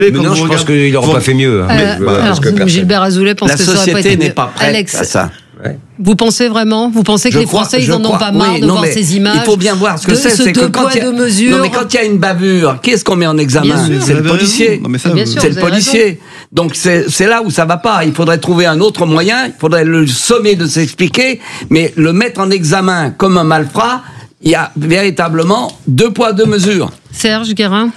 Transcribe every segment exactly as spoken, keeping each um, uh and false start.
Mais non, je pense qu'il n'aurait pas fait mieux. Hein. Euh, Mais, alors, que Gilbert Azoulay pense la que ça aurait pas été société n'est mieux. pas prête Alex, à ça. Ouais. Vous pensez vraiment Vous pensez que Je les crois- Français, ils je en ont crois- pas marre oui, de non, voir mais ces images? Il faut bien voir ce que de c'est. ce C'est que deux quand poids, il y a, deux mesures. non, mais quand il y a une bavure, qui est-ce qu'on met en examen? Bien sûr. C'est le Vous avez policier. raison. Non, mais ça, Bien vous- sûr. C'est le vous avez policier. Donc c'est c'est là où ça va pas. Il faudrait trouver un autre moyen. Il faudrait le sommer de s'expliquer, mais le mettre en examen comme un malfrat. Il y a véritablement deux poids deux mesures. Serge Guérin.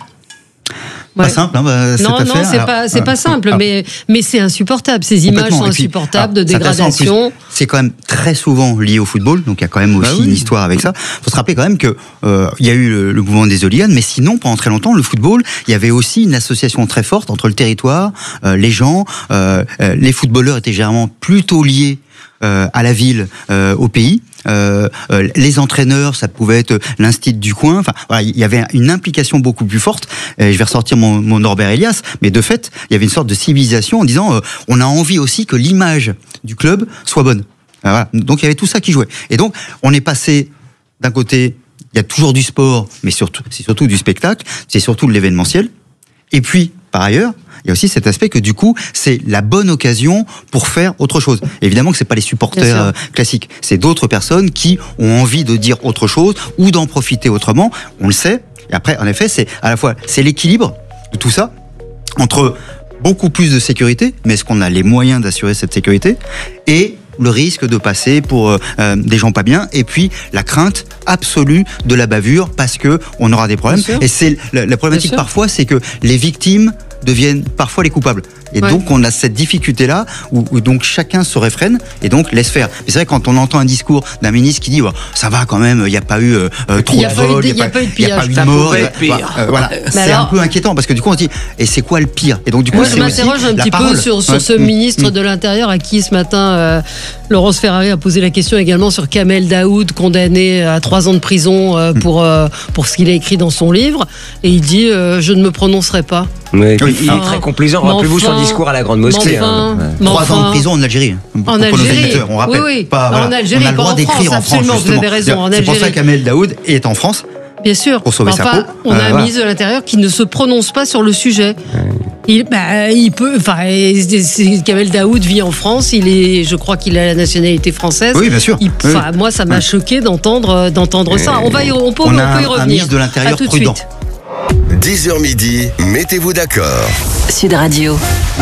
Pas Ouais. simple, hein, bah, cette Non, affaire. non, c'est Alors, pas, c'est euh, pas simple, alors, mais, mais c'est insupportable. Ces images complètement. sont Et puis, insupportables alors, de c'est intéressant, en plus, dégradation. C'est quand même très souvent lié au football, donc il y a quand même aussi Bah oui. une histoire avec ça. Faut se rappeler quand même que euh, il y a eu le, le mouvement des hooligans, mais sinon pendant très longtemps le football, il y avait aussi une association très forte entre le territoire, euh, les gens, euh, euh, les footballeurs étaient généralement plutôt liés euh, à la ville, euh, au pays. Euh, euh, les entraîneurs, ça pouvait être l'instit du coin. Enfin, voilà, il y avait une implication beaucoup plus forte. Euh, je vais ressortir mon, mon Norbert Elias, mais de fait, il y avait une sorte de civilisation en disant, euh, on a envie aussi que l'image du club soit bonne. Euh, voilà. Donc il y avait tout ça qui jouait. Et donc, on est passé d'un côté, il y a toujours du sport, mais surtout, c'est surtout du spectacle, c'est surtout de l'événementiel. Et puis, par ailleurs, il y a aussi cet aspect que du coup, c'est la bonne occasion pour faire autre chose. Évidemment que c'est pas les supporters euh, classiques, c'est d'autres personnes qui ont envie de dire autre chose ou d'en profiter autrement. On le sait. Et après, en effet, c'est à la fois c'est l'équilibre de tout ça entre beaucoup plus de sécurité, mais est-ce qu'on a les moyens d'assurer cette sécurité, et le risque de passer pour euh, euh, des gens pas bien, et puis la crainte absolue de la bavure parce que on aura des problèmes. Et c'est la, la problématique Bien sûr. parfois, c'est que les victimes deviennent parfois les coupables. Et Ouais. donc on a cette difficulté-là où, où donc chacun se réfrène et donc laisse faire. Mais c'est vrai quand on entend un discours d'un ministre qui dit oh, ça va quand même, il n'y a pas eu euh, euh, trop il y a de pas eu vols, de- il n'y a, pas eu de pillage. de Ça morts. pouvait être pire. Euh, voilà, c'est alors- un peu inquiétant parce que du coup on se dit et c'est quoi le pire? Et donc du coup Moi, c'est je aussi m'interroge un la petit peu parole. sur, sur Ouais. ce Mmh. ministre de l'Intérieur à qui ce matin euh, Laurence Ferrari a posé la question également sur Kamel Daoud, condamné à trois ans de prison euh, pour, euh, pour ce qu'il a écrit dans son livre. Et il dit euh, je ne me prononcerai pas. Mais Oui. il est Enfin, très complaisant. mais Rappelez-vous enfin, son discours à la Grande Mosquée. mais enfin, hein. Ouais. mais Trois enfin, ans de prison en Algérie. En Pour nos Algérie. auditeurs, on rappelle. Oui, oui. Pas, En voilà. Algérie, on a le pas droit en d'écrire France, en France. absolument, vous justement. avez raison, en C'est pour ça Algérie. qu'Amel Daoud est en France. Bien sûr. Pour sauver Enfin, sa peau. on a Euh, un voilà. ministre de l'Intérieur qui ne se prononce pas sur le sujet. Il, bah, il peut. Enfin, c'est- c'est- Kamel Daoud vit en France. Il est, je crois qu'il a la nationalité française. Oui, bien sûr. Il- Oui. enfin, moi, ça m'a Ouais. choqué d'entendre d'entendre ça. On va, y, on peut, On on a peut y un- un revenir. ministre de l'Intérieur À tout de prudent. suite. dix heures midi, mettez-vous d'accord. Sud Radio.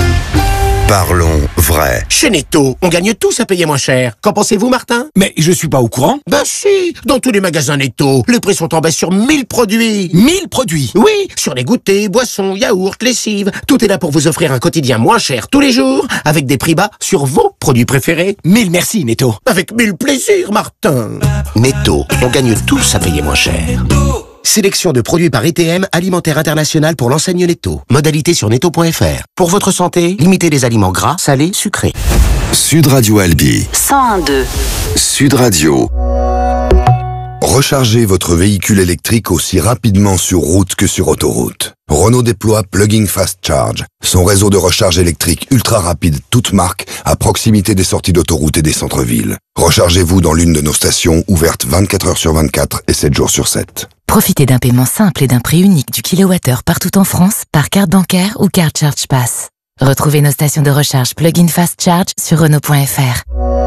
Parlons vrai. Chez Netto, on gagne tous à payer moins cher. Qu'en pensez-vous, Martin? Mais je suis pas au courant. Ben si, dans tous les magasins Netto, les prix sont en baisse sur mille produits. mille produits. Oui, sur les goûters, boissons, yaourts, lessives. Tout est là pour vous offrir un quotidien moins cher tous les jours, avec des prix bas sur vos produits préférés. Mille merci, Netto. Avec mille plaisirs, Martin. Netto, on gagne tous à payer moins cher. Sélection de produits par E T M, alimentaire international pour l'enseigne Netto. Modalité sur netto point f r. Pour votre santé, limitez les aliments gras, salés, sucrés. Sud Radio Albi. cent un virgule deux. Sud Radio. Rechargez votre véhicule électrique aussi rapidement sur route que sur autoroute. Renault déploie Plug-in Fast Charge, son réseau de recharge électrique ultra rapide toute marque à proximité des sorties d'autoroute et des centres-villes. Rechargez-vous dans l'une de nos stations ouvertes vingt-quatre heures sur vingt-quatre et sept jours sur sept. Profitez d'un paiement simple et d'un prix unique du kilowattheure partout en France par carte bancaire ou carte Charge Pass. Retrouvez nos stations de recharge Plug-in Fast Charge sur Renault point f r.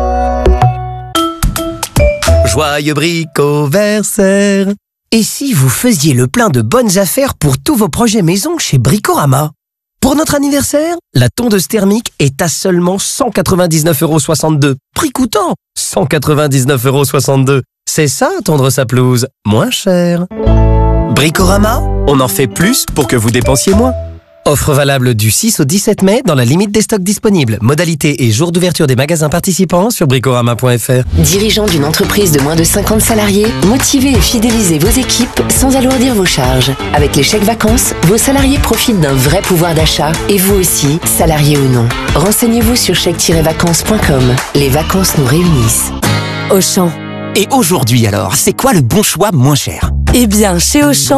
Joyeux bricoversaire. Et si vous faisiez le plein de bonnes affaires pour tous vos projets maison chez Bricorama? Pour notre anniversaire, la tondeuse thermique est à seulement cent quatre-vingt-dix-neuf euros soixante-deux. Prix coûtant cent quatre-vingt-dix-neuf euros soixante-deux. C'est ça, tondre sa pelouse, moins cher. Bricorama, on en fait plus pour que vous dépensiez moins. Offre valable du six au dix-sept mai dans la limite des stocks disponibles. Modalité et jour d'ouverture des magasins participants sur bricorama point f r. Dirigeant d'une entreprise de moins de cinquante salariés, motivez et fidélisez vos équipes sans alourdir vos charges. Avec les chèques vacances, vos salariés profitent d'un vrai pouvoir d'achat et vous aussi, salariés ou non. Renseignez-vous sur chèque tiret vacances point com. Les vacances nous réunissent. Auchan. Et aujourd'hui alors, c'est quoi le bon choix moins cher? Eh bien, chez Auchan,